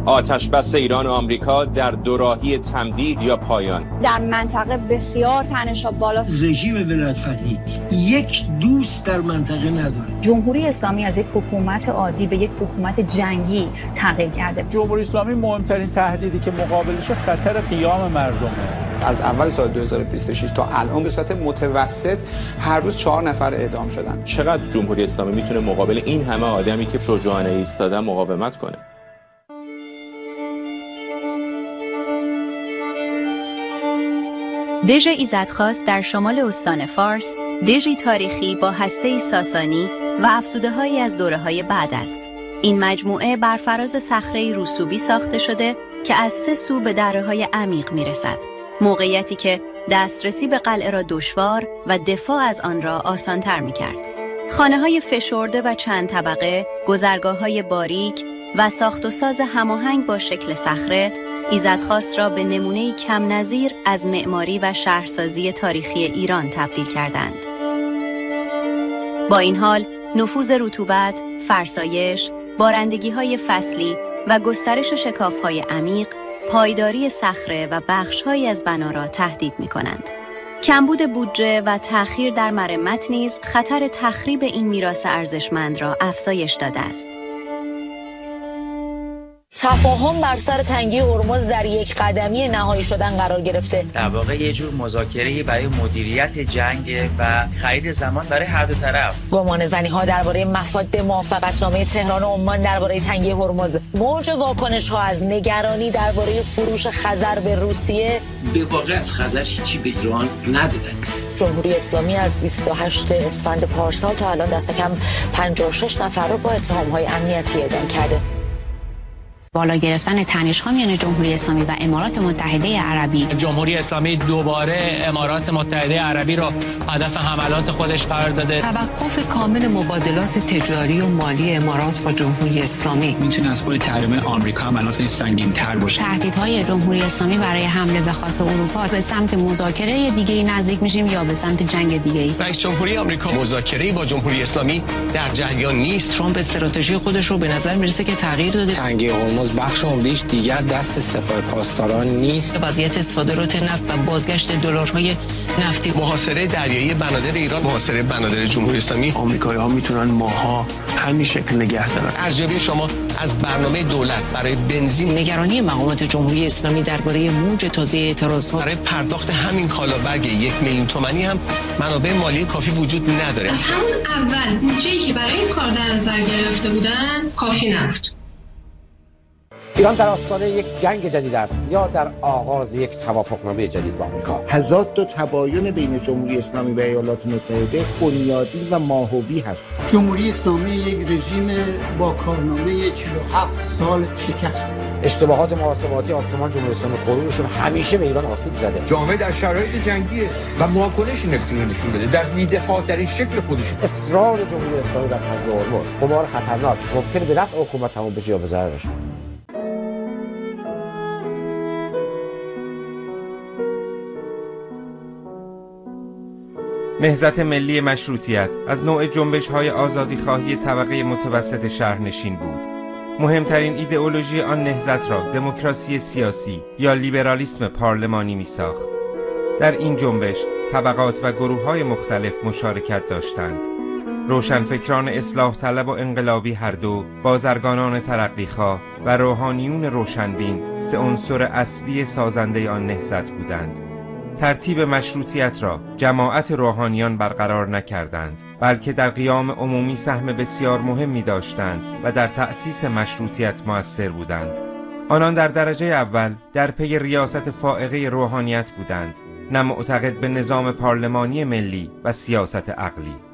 آتش‌بس ایران و آمریکا در دوراهی تمدید یا پایان. در منطقه بسیار تنش‌ها بالاست. رژیم ولایت‌فقیه یک دوست در منطقه نداره. جمهوری اسلامی از یک حکومت عادی به یک حکومت جنگی تغییر کرده. جمهوری اسلامی مهمترین تهدیدی که مقابلش خطر قیام مردمه. از اول سال 2026 تا الان به صورت متوسط هر روز 4 نفر اعدام شدن. چقدر جمهوری اسلامی میتونه مقابل این همه آدمی که شجاعانه ایستادن مقاومت کنه؟ دژ ایزدخواست در شمال استان فارس، دژی تاریخی با هسته ساسانی و افزوده‌هایی از دوره‌های بعد است. این مجموعه بر فراز صخره رسوبی ساخته شده که از 3 سو به دره‌های عمیق می‌رسد. موقعیتی که دسترسی به قلعه را دشوار و دفاع از آن را آسان‌تر می‌کرد. خانه‌های فشرده و چند طبقه، گذرگاه‌های باریک و ساخت و ساز هماهنگ با شکل صخره، ایزدخواست را به نمونه‌ای کم نظیر از معماری و شهرسازی تاریخی ایران تبدیل کردند. با این حال، نفوذ رطوبت، فرسایش، بارندگی‌های فصلی و گسترش شکاف‌های عمیق، پایداری صخره و بخش‌هایی از بنا را تهدید می‌کنند. کمبود بودجه و تأخیر در مرمت نیز خطر تخریب این میراث ارزشمند را افزایش داده است. تفاهم بر سر تنگی هرمز در یک قدمی نهایی شدن قرار گرفته. در واقع یه جور مذاکره برای مدیریت جنگ و خرید زمان برای هر دو طرف. گمانه‌زنی‌ها درباره مفاد موافقتنامه تهران و عمان درباره تنگی هرمز، موج واکنش‌ها از نگرانی درباره فروش خزر به روسیه. به واقع از خزر هیچی به ایران ندادن. جمهوری اسلامی از 28 اسفند پارسال تا الان دست کم 56 نفر را با اتهام‌های امنیتی اعدام کرده. بالا گرفتن تنش‌ها میان جمهوری اسلامی و امارات متحده عربی. جمهوری اسلامی دوباره امارات متحده عربی را هدف حملات خودش قرار داده. توقف کامل مبادلات تجاری و مالی امارات با جمهوری اسلامی میتونه از پول تحریم آمریکا منافع سنگین‌تر باشه. تهدیدهای جمهوری اسلامی برای حمله به خاک اروپا، به سمت مذاکره دیگه‌ای نزدیک میشیم یا به سمت جنگ دیگه‌ای. رئیس جمهوری آمریکا مذاکره‌ای با جمهوری اسلامی در جریان نیست. ترامپ استراتژی خودش رو به نظر میرسه که تغییر داده. تنگی هرمز بخش عمده‌اش دیگر دست سپاه پاسداران نیست. وضعیت صادرات نفت و بازگشت دلارهای نفتی، محاصره دریایی بنادر ایران، محاصره بنادر جمهوری اسلامی. آمریکایی‌ها میتونن ماها همین شکل نگه دارن. ارزیابی شما از برنامه دولت برای بنزین، نگرانی مقامات جمهوری اسلامی درباره موج تازه اعتراضات برای پرداخت همین کالابرگ 1 میلیون تومانی هم منابع مالی کافی وجود نداره. از همون اول بودجه‌ای که برای این کار در نظر گرفته بودن کافی نبود. ایران در آستانه یک جنگ جدید است یا در آغاز یک توافقنامه جدید با آمریکا. تضاد و تباین بین جمهوری اسلامی و ایالات متحده بنیادی و ماهوی هست. جمهوری اسلامی یک رژیم با کارنامه 47 سال شکست. اشتباهات محاسباتی حاکمان جمهوری اسلامی غرورشون همیشه به ایران آسیب زده. جامعه در شرایط جنگیه و واکنشی نمیتونه نشون بده در بی‌دفاع‌ترین شکل خودش. اصرار جمهوری اسلامی در تنگی هرمز قمار خطرناک ممکنه به نفع حکومت تموم بشه یا به ضررش. نهضت ملی مشروطیت از نوع جنبش‌های آزادی‌خواهی طبقه متوسط شهرنشین بود. مهمترین ایدئولوژی آن نهضت را دموکراسی سیاسی یا لیبرالیسم پارلمانی می‌ساخت. در این جنبش طبقات و گروه‌های مختلف مشارکت داشتند. روشنفکران اصلاح طلب و انقلابی هر دو، بازرگانان ترقیخواه و روحانیون روشنبین 3 عنصر اصلی سازنده آن نهضت بودند. ترتیب مشروطیت را جماعت روحانیان برقرار نکردند، بلکه در قیام عمومی سهم بسیار مهمی داشتند و در تأسیس مشروطیت مؤثر بودند. آنان در درجه اول در پی ریاست فائقه روحانیت بودند، نه معتقد به نظام پارلمانی ملی و سیاست عقلی.